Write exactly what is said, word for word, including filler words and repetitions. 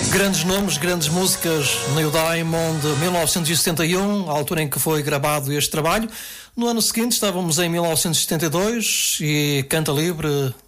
Grandes nomes, grandes músicas, Neil Diamond, de mil novecentos e setenta e um, a altura em que foi gravado este trabalho. No ano seguinte estávamos em mil novecentos e setenta e dois e Canta Livre